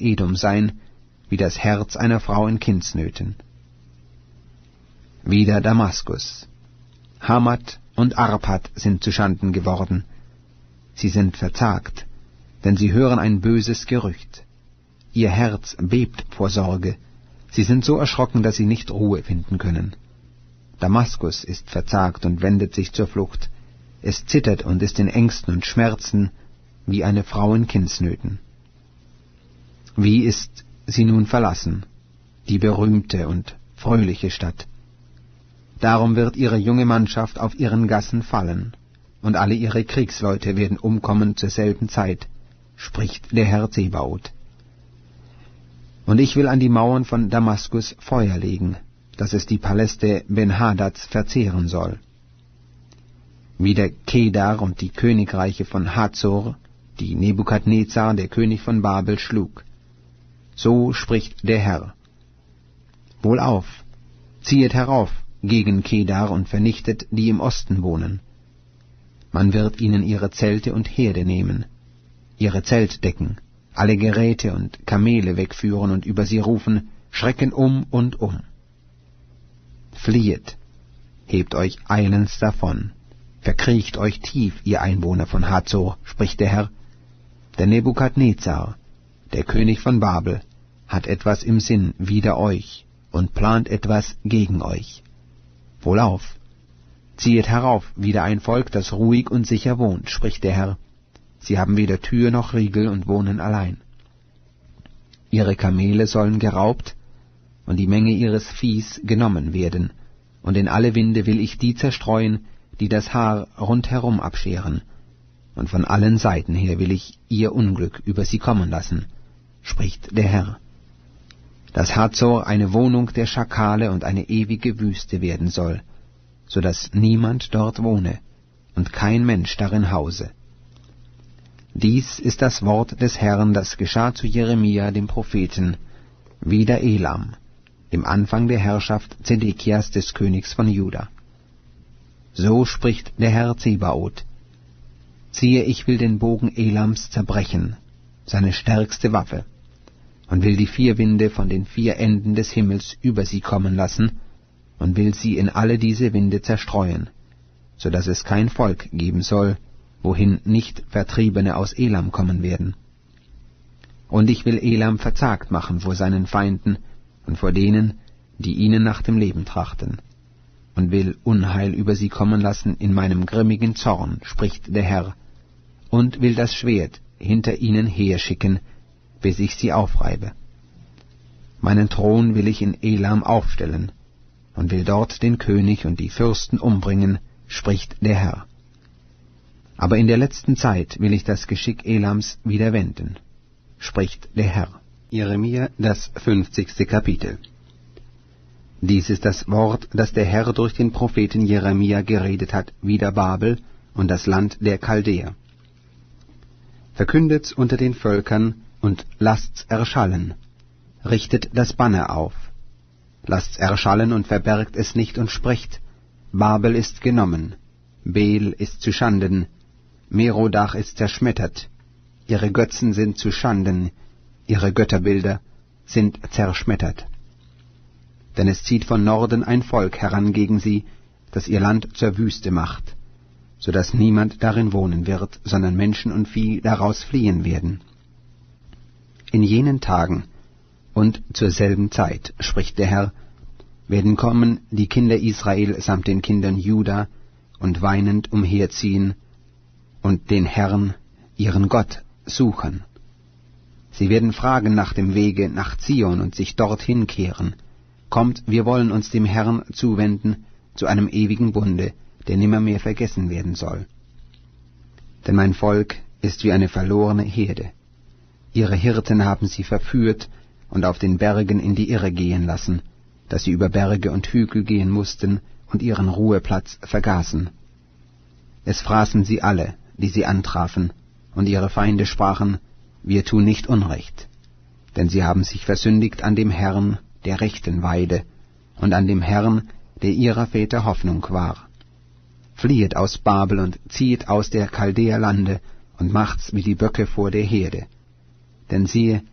Edom sein, wie das Herz einer Frau in Kindsnöten. Wieder Damaskus. Hamat und Arpad sind zuschanden geworden. Sie sind verzagt, denn sie hören ein böses Gerücht. Ihr Herz bebt vor Sorge. Sie sind so erschrocken, dass sie nicht Ruhe finden können. Damaskus ist verzagt und wendet sich zur Flucht. Es zittert und ist in Ängsten und Schmerzen, wie eine Frau in Kindsnöten. Wie ist sie nun verlassen, die berühmte und fröhliche Stadt? Darum wird ihre junge Mannschaft auf ihren Gassen fallen, und alle ihre Kriegsleute werden umkommen zur selben Zeit, spricht der Herr Zebaoth. Und ich will an die Mauern von Damaskus Feuer legen, dass es die Paläste Ben-Hadads verzehren soll. Wieder Kedar und die Königreiche von Hazor, die Nebukadnezar, der König von Babel, schlug. So spricht der Herr. Wohlauf, ziehet herauf gegen Kedar und vernichtet, die im Osten wohnen. Man wird ihnen ihre Zelte und Herde nehmen, ihre Zeltdecken, alle Geräte und Kamele wegführen und über sie rufen, Schrecken um und um. Fliehet, hebt euch eilends davon, verkriecht euch tief, ihr Einwohner von Hazor, spricht der Herr, der Nebukadnezar, der König von Babel, hat etwas im Sinn wider euch und plant etwas gegen euch. Wohlauf, ziehet herauf, wieder ein Volk, das ruhig und sicher wohnt, spricht der Herr. Sie haben weder Tür noch Riegel und wohnen allein. Ihre Kamele sollen geraubt und die Menge ihres Viehs genommen werden, und in alle Winde will ich die zerstreuen, die das Haar rundherum abscheren, und von allen Seiten her will ich ihr Unglück über sie kommen lassen, spricht der Herr. Dass Hazor eine Wohnung der Schakale und eine ewige Wüste werden soll, so dass niemand dort wohne und kein Mensch darin hause. Dies ist das Wort des Herrn, das geschah zu Jeremia, dem Propheten, wider Elam, im Anfang der Herrschaft Zedekias des Königs von Juda. So spricht der Herr Zebaoth: Siehe, ich will den Bogen Elams zerbrechen, seine stärkste Waffe, und will die 4 Winde von den 4 Enden des Himmels über sie kommen lassen, und will sie in alle diese Winde zerstreuen, so dass es kein Volk geben soll, wohin nicht Vertriebene aus Elam kommen werden. Und ich will Elam verzagt machen vor seinen Feinden und vor denen, die ihnen nach dem Leben trachten, und will Unheil über sie kommen lassen in meinem grimmigen Zorn, spricht der Herr, und will das Schwert hinter ihnen herschicken, bis ich sie aufreibe. Meinen Thron will ich in Elam aufstellen, und will dort den König und die Fürsten umbringen, spricht der Herr. Aber in der letzten Zeit will ich das Geschick Elams wieder wenden, spricht der Herr. Jeremia, das 50. Kapitel. Dies ist das Wort, das der Herr durch den Propheten Jeremia geredet hat, wider Babel und das Land der Chaldäer. Verkündet's unter den Völkern und lasst's erschallen. Richtet das Banner auf. Lasst's erschallen und verbergt es nicht und sprecht, Babel ist genommen, Bel ist zuschanden, Merodach ist zerschmettert, ihre Götzen sind zuschanden, ihre Götterbilder sind zerschmettert. Denn es zieht von Norden ein Volk heran gegen sie, das ihr Land zur Wüste macht, so dass niemand darin wohnen wird, sondern Menschen und Vieh daraus fliehen werden. In jenen Tagen und zur selben Zeit, spricht der Herr, werden kommen die Kinder Israel samt den Kindern Juda und weinend umherziehen und den Herrn, ihren Gott, suchen. Sie werden fragen nach dem Wege nach Zion und sich dorthin kehren. Kommt, wir wollen uns dem Herrn zuwenden, zu einem ewigen Bunde, der nimmermehr vergessen werden soll. Denn mein Volk ist wie eine verlorene Herde. Ihre Hirten haben sie verführt und auf den Bergen in die Irre gehen lassen, dass sie über Berge und Hügel gehen mussten und ihren Ruheplatz vergaßen. Es fraßen sie alle, die sie antrafen, und ihre Feinde sprachen, wir tun nicht Unrecht, denn sie haben sich versündigt an dem Herrn, der rechten Weide, und an dem Herrn, der ihrer Väter Hoffnung war. Fliehet aus Babel und ziehet aus der Chaldäerlande und macht's wie die Böcke vor der Herde. Denn siehe,